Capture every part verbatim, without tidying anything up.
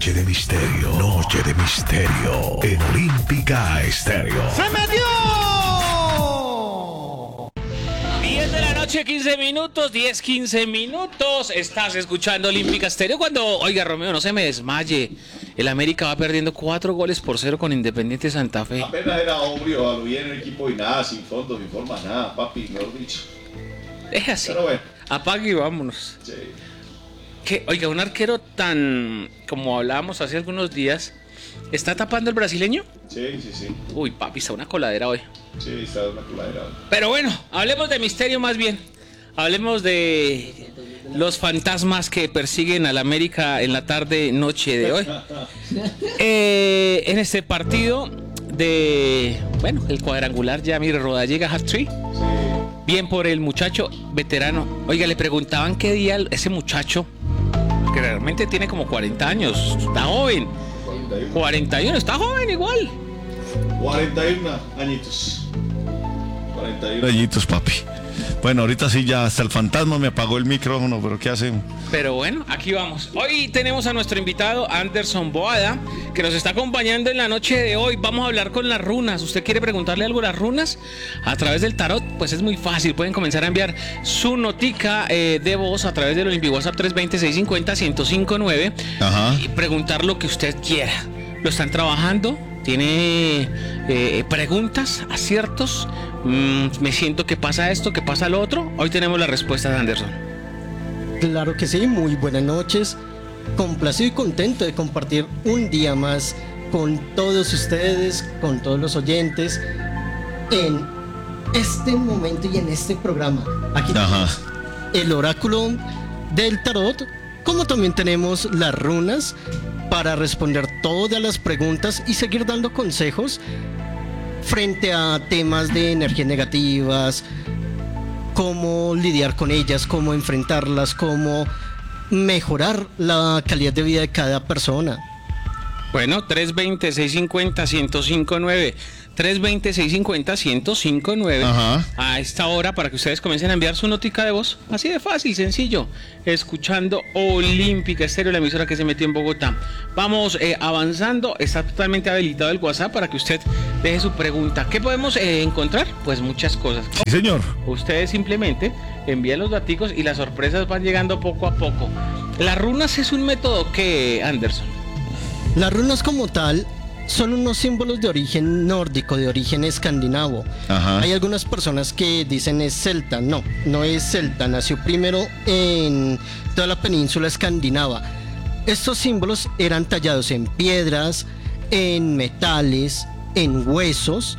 Noche de misterio, noche de misterio en Olímpica Estéreo. ¡Se metió! diez de la noche, quince minutos, diez, quince minutos. Estás escuchando Olímpica Estéreo cuando, oiga, Romeo, no se me desmaye. El América va perdiendo cuatro goles por cero con Independiente Santa Fe. Apenas era obvio, a lo bien el equipo y nada, sin fondos, sin forma, nada, papi, mejor dicho. Es así. Pero bueno. Apague y vámonos. Sí. Que, oiga, un arquero tan, como hablábamos hace algunos días, ¿está tapando el brasileño? Sí, sí, sí. Uy, papi, está una coladera hoy. Sí, está una coladera. Pero bueno, hablemos de misterio más bien. Hablemos de los fantasmas que persiguen al América en la tarde, noche de hoy. Eh, en este partido de, bueno, el cuadrangular, Yamir Rodallega hat-trick. Sí. Bien por el muchacho veterano. Oiga, le preguntaban qué día ese muchacho, que realmente tiene como cuarenta años, está joven. cuarenta y uno. cuarenta y uno, está joven igual. cuarenta y uno añitos. cuarenta y uno Rayitos, papi. Bueno, ahorita sí ya hasta el fantasma me apagó el micrófono, pero ¿qué hacemos? Pero bueno, aquí vamos. Hoy tenemos a nuestro invitado Anderson Boada, que nos está acompañando en la noche de hoy. Vamos a hablar con las runas. ¿Usted quiere preguntarle algo a las runas? A través del tarot, pues es muy fácil. Pueden comenzar a enviar su notica eh, de voz a través del Olympic WhatsApp tres dos cero, seis cinco cero, uno cero cinco nueve. Ajá. Y preguntar lo que usted quiera. ¿Lo están trabajando? ¿Tiene eh, preguntas, aciertos? Mm, me siento que pasa esto, que pasa lo otro. Hoy tenemos las respuestas de Anderson. Claro que sí, muy buenas noches. Complacido y contento de compartir un día más con todos ustedes, con todos los oyentes, en este momento y en este programa. Aquí Ajá. tenemos el oráculo del tarot, como también tenemos las runas para responder todas las preguntas y seguir dando consejos frente a temas de energías negativas, cómo lidiar con ellas, cómo enfrentarlas, cómo mejorar la calidad de vida de cada persona. Bueno, tres dos cero, seis cinco cero, uno cero cinco nueve. tres dos cero, seis cinco cero, uno cero cinco nueve. Ajá. A esta hora para que ustedes comiencen a enviar su notica de voz. Así de fácil, sencillo. Escuchando Olímpica Estéreo, la emisora que se metió en Bogotá. Vamos eh, avanzando. Está totalmente habilitado el WhatsApp para que usted deje su pregunta. ¿Qué podemos eh, encontrar? Pues muchas cosas. Sí, señor. Ustedes simplemente envían los daticos y las sorpresas van llegando poco a poco. Las runas es un método que, Anderson. Las runas como tal son unos símbolos de origen nórdico, de origen escandinavo. Ajá. Hay algunas personas que dicen es celta. No, no es celta. Nació primero en toda la península escandinava. Estos símbolos eran tallados en piedras, en metales, en huesos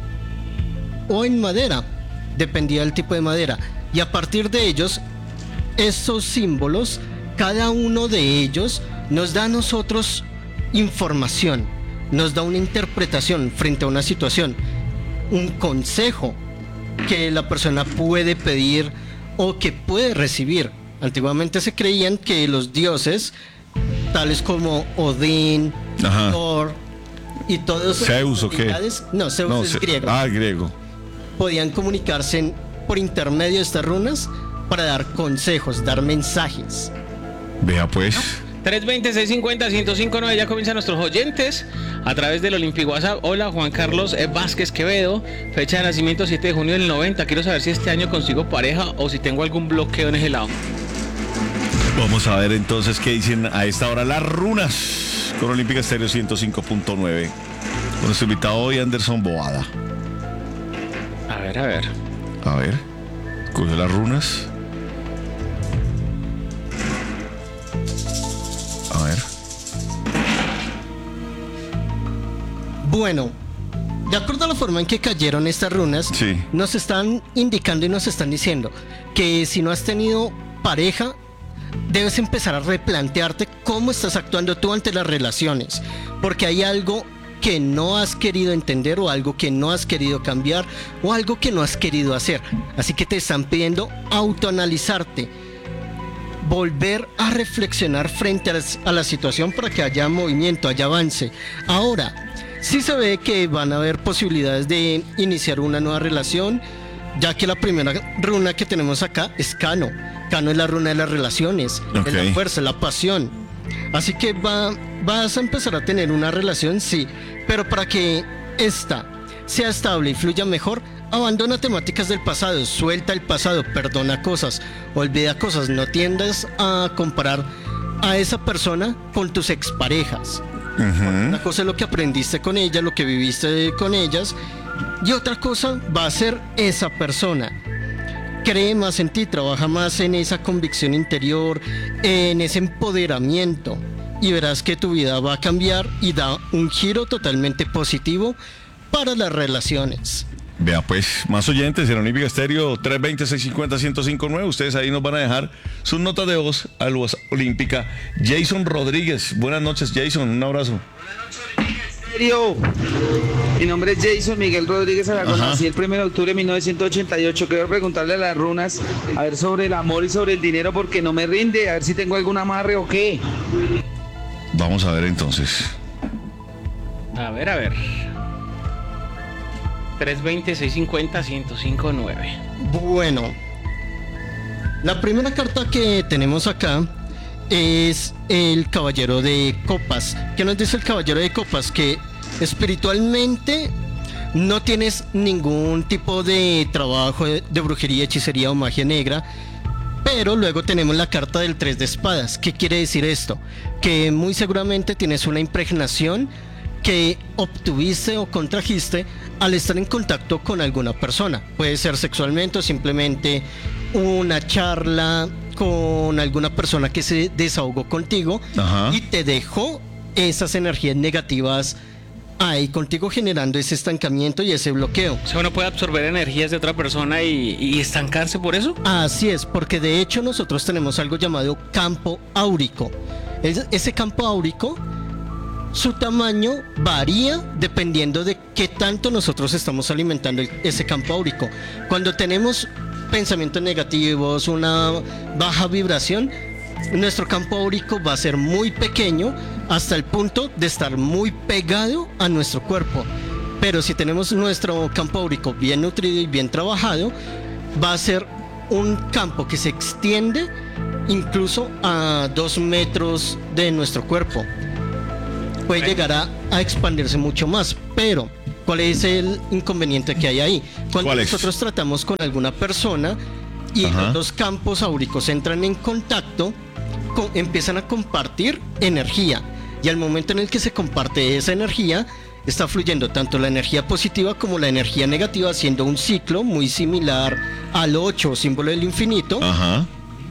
o en madera. Dependía del tipo de madera. Y a partir de ellos, estos símbolos, cada uno de ellos nos da a nosotros información, nos da una interpretación frente a una situación, un consejo que la persona puede pedir o que puede recibir. Antiguamente se creían que los dioses, tales como Odín, Ajá. Thor y todos ¿Zeus o qué? No, Zeus No, es se- griego. Ah, griego. Podían comunicarse en- por intermedio de estas runas para dar consejos, dar mensajes. Vea pues. tres dos cero, seis cinco cero, uno cero cinco nueve. Ya comienzan nuestros oyentes a través del Olympic WhatsApp. Hola, Juan Carlos eh, Vázquez Quevedo, fecha de nacimiento siete de junio del noventa. Quiero saber si este año consigo pareja o si tengo algún bloqueo en ese lado. Vamos a ver entonces qué dicen a esta hora las runas con Olímpica Estéreo ciento cinco punto nueve. Con nuestro invitado hoy, Anderson Boada. A ver, a ver. A ver, cogió las runas. A ver. Bueno, de acuerdo a la forma en que cayeron estas runas, Sí. nos están indicando y nos están diciendo que si no has tenido pareja, debes empezar a replantearte cómo estás actuando tú ante las relaciones, porque hay algo que no has querido entender o algo que no has querido cambiar o algo que no has querido hacer. Así que te están pidiendo autoanalizarte, volver a reflexionar frente a la, a la situación para que haya movimiento, haya avance. Ahora, sí se ve que van a haber posibilidades de iniciar una nueva relación, ya que la primera runa que tenemos acá es Cano. Cano es la runa de las relaciones, Ok. es la fuerza, la pasión. Así que va, vas a empezar a tener una relación, sí, pero para que esta sea estable y fluya mejor, abandona temáticas del pasado, suelta el pasado, perdona cosas, olvida cosas, no tiendas a comparar a esa persona con tus exparejas. Ujú. Una cosa es lo que aprendiste con ella, lo que viviste con ellas, y otra cosa va a ser esa persona. Cree más en ti, trabaja más en esa convicción interior, en ese empoderamiento, y verás que tu vida va a cambiar y da un giro totalmente positivo para las relaciones. Vea pues, más oyentes en Olímpica Estéreo tres dos cero, seis cinco cero, uno cero cinco nueve. Ustedes ahí nos van a dejar sus notas de voz al WhatsApp Olímpica. Jason Rodríguez, buenas noches Jason, un abrazo. Estéreo. Mi nombre es Jason Miguel Rodríguez Aragón, Ajá. nací el primero de octubre de mil novecientos ochenta y ocho. Quiero preguntarle a las runas, a ver sobre el amor y sobre el dinero, porque no me rinde, a ver si tengo algún amarre o qué. Vamos a ver entonces. A ver, a ver. tres dos cero, seis cinco cero, uno cero cinco nueve. Bueno, la primera carta que tenemos acá es el Caballero de Copas. ¿Qué nos dice el Caballero de Copas? Que espiritualmente no tienes ningún tipo de trabajo de, de brujería, hechicería o magia negra. Pero luego tenemos la carta del tres de espadas. ¿Qué quiere decir esto? Que muy seguramente tienes una impregnación que obtuviste o contrajiste al estar en contacto con alguna persona. Puede ser sexualmente o simplemente una charla con alguna persona que se desahogó contigo. Ajá. Y te dejó esas energías negativas ahí contigo, generando ese estancamiento y ese bloqueo. O sea, uno puede absorber energías de otra persona y, y estancarse por eso. Así es, porque de hecho nosotros tenemos algo llamado campo áurico. Es- ese campo áurico, su tamaño varía dependiendo de qué tanto nosotros estamos alimentando el- ese campo áurico. Cuando tenemos pensamientos negativos, una baja vibración, nuestro campo áurico va a ser muy pequeño hasta el punto de estar muy pegado a nuestro cuerpo. Pero si tenemos nuestro campo áurico bien nutrido y bien trabajado, va a ser un campo que se extiende incluso a dos metros de nuestro cuerpo. Puede llegar a, a expandirse mucho más, pero ¿cuál es el inconveniente que hay ahí? Cuando ¿Cuál es? nosotros tratamos con alguna persona y Ajá. los dos campos áuricos entran en contacto, co- empiezan a compartir energía, y al momento en el que se comparte esa energía, está fluyendo tanto la energía positiva como la energía negativa, haciendo un ciclo muy similar al ocho, símbolo del infinito. Ajá.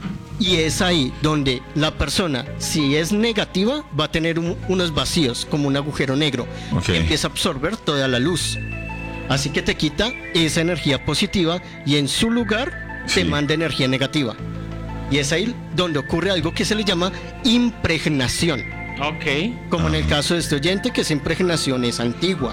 Y es ahí donde la persona, si es negativa, va a tener un- unos vacíos, como un agujero negro, Ok. que empieza a absorber toda la luz. Así que te quita esa energía positiva y en su lugar Sí. te manda energía negativa. Y es ahí donde ocurre algo que se le llama impregnación. Ok. Como en el caso de este oyente, que esa impregnación es antigua.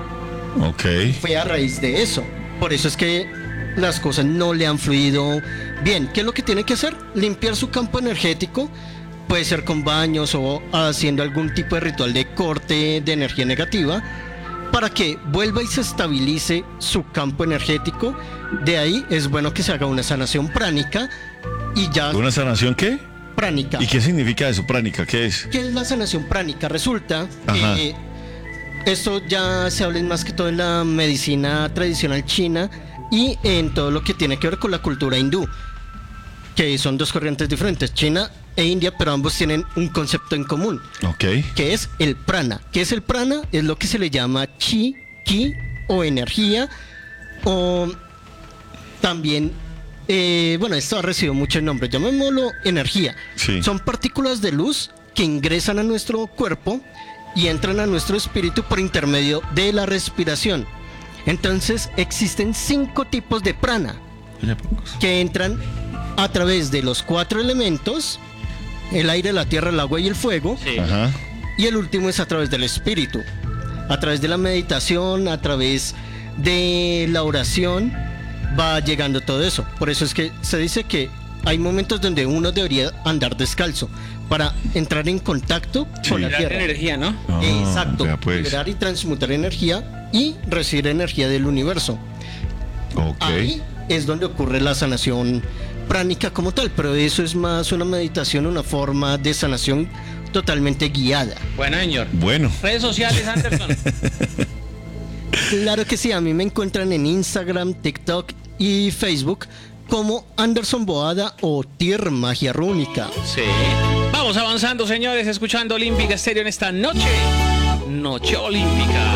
Ok. Fue a raíz de eso. Por eso es que las cosas no le han fluido bien. ¿Qué es lo que tiene que hacer? Limpiar su campo energético. Puede ser con baños o haciendo algún tipo de ritual de corte de energía negativa, para que vuelva y se estabilice su campo energético. De ahí es bueno que se haga una sanación pránica y ya... ¿Una sanación qué? Pránica. ¿Y qué significa eso, pránica? ¿Qué es? ¿Qué es la sanación pránica? Resulta Ajá. que esto ya se habla más que todo en la medicina tradicional china y en todo lo que tiene que ver con la cultura hindú, que son dos corrientes diferentes, China e India, pero ambos tienen un concepto en común, Ok. que es el prana. ¿Qué es el prana? Es lo que se le llama chi, ki o energía, o también, eh, bueno, esto ha recibido muchos nombres, llamémoslo energía. Sí. Son partículas de luz que ingresan a nuestro cuerpo y entran a nuestro espíritu por intermedio de la respiración. Entonces existen cinco tipos de prana que entran a través de los cuatro elementos: el aire, la tierra, el agua y el fuego. Sí. Ajá. Y el último es a través del espíritu, a través de la meditación, a través de la oración, va llegando todo eso. Por eso es que se dice que hay momentos donde uno debería andar descalzo para entrar en contacto Sí. con la Liberar tierra. energía, ¿no? Ah, Exacto, vea pues. liberar y transmutar energía y recibir energía del universo. Ok. Ahí es donde ocurre la sanación pránica como tal, pero eso es más una meditación, una forma de sanación totalmente guiada. Bueno, señor. Bueno. Redes sociales, Anderson. Claro que sí, a mí me encuentran en Instagram, TikTok y Facebook como Anderson Boada o Tier Magia Rúnica. Sí. Vamos avanzando, señores, escuchando Olímpica Estéreo en esta noche. Noche Olímpica.